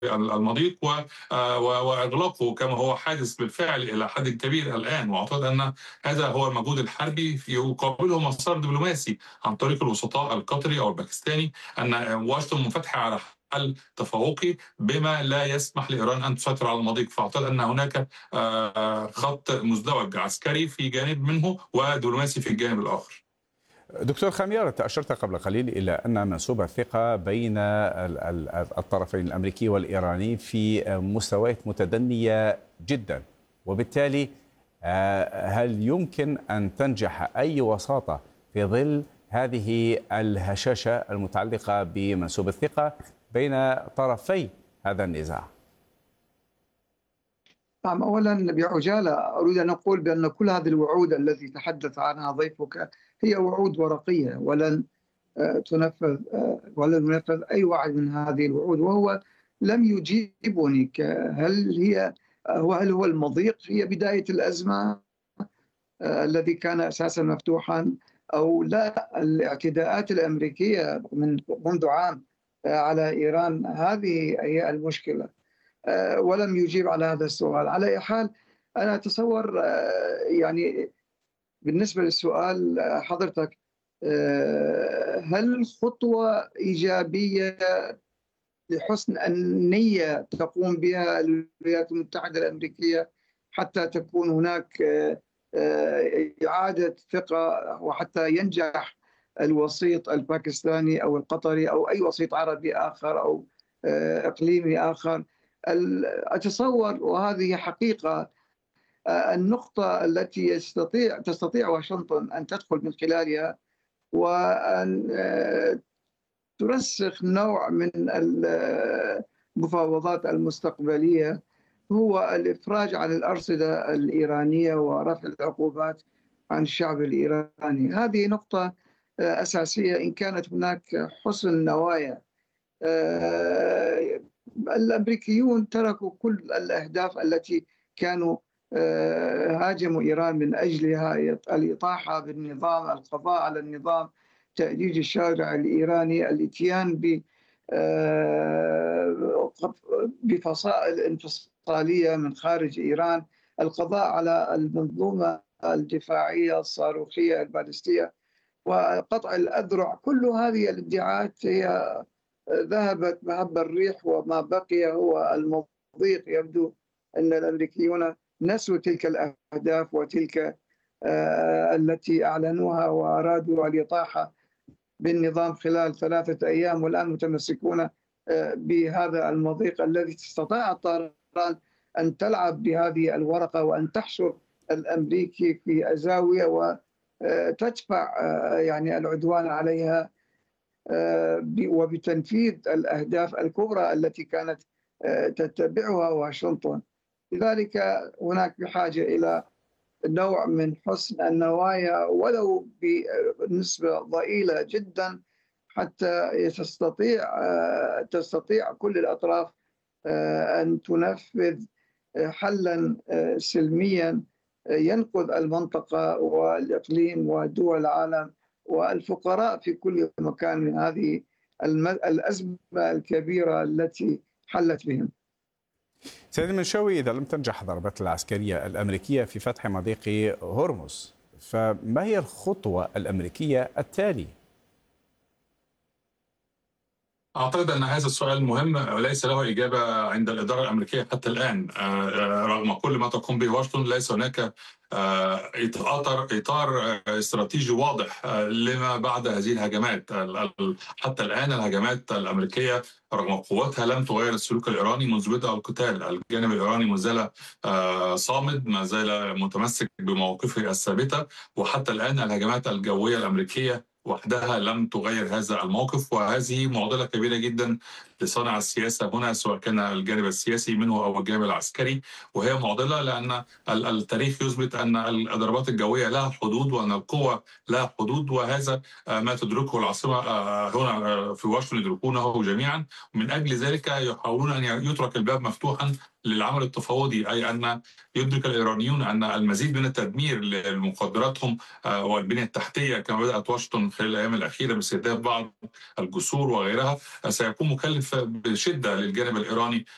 المضيق واغلاقه كما هو حادث بالفعل الى حد كبير الان. واعتقد ان هذا هو المجهود الحربي يقابله مسار دبلوماسي عن طريق الوسطاء القطري او الباكستاني، ان واشنطن منفتحه على حل تفوقي بما لا يسمح لايران ان تسيطر على المضيق. فاعتقد ان هناك خط مزدوج عسكري في جانب منه ودبلوماسي في الجانب الاخر. دكتور خميار، أنت أشرت قبل قليل إلى أن منسوب الثقة بين الطرفين الأمريكي والإيراني في مستويات متدنية جدا، وبالتالي هل يمكن أن تنجح أي وساطة في ظل هذه الهشاشة المتعلقة بمنسوب الثقة بين طرفي هذا النزاع؟ نعم، أولا بعجالة أريد أن أقول بأن كل هذه الوعود التي تحدث عنها ضيفك هي وعود ورقية، تنفذ ولن ينفذ أي وعد من هذه الوعود. وهو لم يجيبني هل هو المضيق هي بداية الأزمة الذي كان أساسا مفتوحا أو لا؟ الاعتداءات الأمريكية منذ عام على إيران هذه هي المشكلة، ولم يجيب على هذا السؤال. على أي حال أنا أتصور يعني بالنسبة للسؤال حضرتك، هل خطوة إيجابية لحسن النية تقوم بها الولايات المتحدة الأمريكية حتى تكون هناك إعادة ثقة، وحتى ينجح الوسيط الباكستاني أو القطري أو أي وسيط عربي آخر أو إقليمي آخر؟ أتصور، وهذه حقيقة، النقطة التي تستطيع واشنطن أن تدخل من خلالها وأن ترسخ نوع من المفاوضات المستقبلية هو الإفراج عن الأرصدة الإيرانية ورفع العقوبات عن الشعب الإيراني. هذه نقطة أساسية. إن كانت هناك حسن نوايا، الأمريكيون تركوا كل الأهداف التي كانوا هاجموا إيران من أجلها: الإطاحة بالنظام، القضاء على النظام، تأجيج الشارع الإيراني، الاتيان بفصائل انفصالية من خارج إيران، القضاء على المنظومة الدفاعية الصاروخية البالستية، وقطع الأذرع. كل هذه الادعاءات هي ذهبت مهب الريح، وما بقي هو المضيق. يبدو أن الأمريكيون نسوا تلك الأهداف وتلك التي أعلنوها وأرادوا الإطاحة بالنظام خلال 3 أيام، والآن متمسكون بهذا المضيق الذي استطاع طهران أن تلعب بهذه الورقة وأن تحشر الأمريكي في أزاوية وتدفع يعني العدوان عليها وبتنفيذ الأهداف الكبرى التي كانت تتبعها واشنطن. لذلك هناك بحاجة إلى نوع من حسن النوايا ولو بنسبة ضئيلة جدا، حتى تستطيع كل الأطراف أن تنفذ حلا سلميا ينقذ المنطقة والإقليم ودول العالم والفقراء في كل مكان من هذه الأزمة الكبيرة التي حلت بهم. سيد المنشاوي، إذا لم تنجح الضربات العسكرية الأمريكية في فتح مضيق هرمز، فما هي الخطوة الأمريكية التالية؟ أعتقد أن هذا السؤال مهم وليس له إجابة عند الإدارة الأمريكية حتى الآن. رغم كل ما تقوم به واشنطن، ليس هناك إطار استراتيجي واضح لما بعد هذه الهجمات. حتى الآن الهجمات الأمريكية رغم قوتها لم تغير السلوك الإيراني منذ بدء القتال. الجانب الإيراني ما زال صامد، ما زال متمسك بمواقفه الثابتة، وحتى الآن الهجمات الجوية الأمريكية وحدها لم تغير هذا الموقف. وهذه معضلة كبيرة جدا لصانع السياسة هنا، سواء كان الجانب السياسي منه أو الجانب العسكري. وهي معضلة لأن التاريخ يثبت أن الضربات الجوية لها حدود وأن القوة لها حدود، وهذا ما تدركه العاصمة هنا في واشنطن يدركونه جميعا. من أجل ذلك يحاولون أن يترك الباب مفتوحا للعمل التفاوضي، أي أن يدرك الإيرانيون أن المزيد من التدمير لمقدراتهم والبنية التحتية كما بدأت واشنطن خلال الأيام الأخيرة باستهداف بعض الجسور وغيرها سيكون مكلف بشدة للجانب الإيراني